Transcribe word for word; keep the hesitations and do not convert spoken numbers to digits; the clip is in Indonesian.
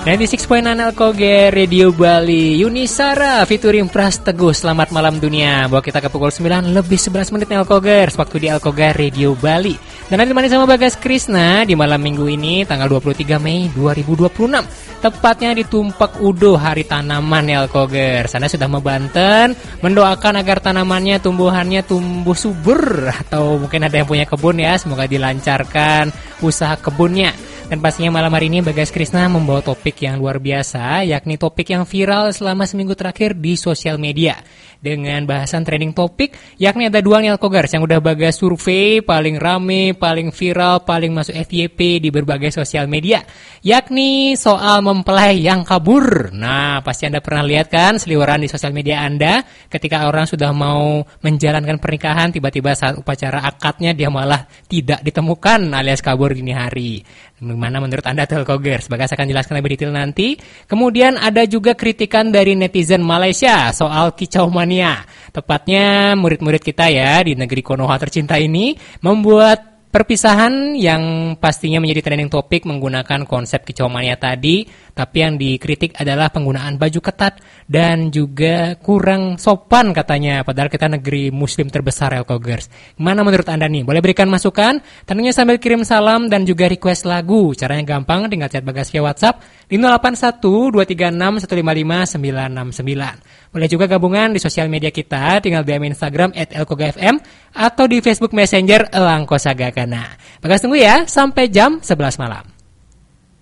sembilan puluh enam koma sembilan L K O G Radio Bali, Yunisara featuring Pras Teguh, Selamat Malam Dunia. Bawa kita ke pukul sembilan lebih sebelas menit L K O G, waktu di L K O G Radio Bali. Dan nanti ditemani sama Bagas Krisna di malam minggu ini tanggal dua puluh tiga Mei dua ribu dua puluh enam. Tepatnya di Tumpak Udo, Hari Tanaman L K O G. Sana sudah membanten mendoakan agar tanamannya, tumbuhannya tumbuh subur, atau mungkin ada yang punya kebun ya, semoga dilancarkan usaha kebunnya. Dan pastinya malam hari ini Bagas Krisna membawa topik yang luar biasa, yakni topik yang viral selama seminggu terakhir di sosial media. Dengan bahasan trending topik, yakni ada dua nih Alkogars yang udah Bagas survei paling rame, paling viral, paling masuk F Y P di berbagai sosial media, yakni soal mempelai yang kabur. Nah, pasti Anda pernah lihat kan seliweran di sosial media Anda ketika orang sudah mau menjalankan pernikahan, tiba-tiba saat upacara akadnya dia malah tidak ditemukan alias kabur dini hari. Bagaimana menurut Anda tuh Alkogers? Bagas akan jelaskan lebih detail nanti. Kemudian ada juga kritikan dari netizen Malaysia soal kicau mania. Tepatnya murid-murid kita ya di negeri Konoha tercinta ini membuat perpisahan yang pastinya menjadi trending topik menggunakan konsep kicau mania tadi, tapi yang dikritik adalah penggunaan baju ketat dan juga kurang sopan katanya, padahal kita negeri muslim terbesar Alkogers. Gimana menurut Anda nih? Boleh berikan masukan? Tentunya sambil kirim salam dan juga request lagu. Caranya gampang, tinggal chat Bagas via WhatsApp di nol delapan satu dua tiga enam satu lima lima sembilan enam sembilan. Boleh juga gabungan di sosial media kita, tinggal D M Instagram at L K O G F M atau di Facebook Messenger Elangko Sagakana. Bagas tunggu ya, sampai jam sebelas malam.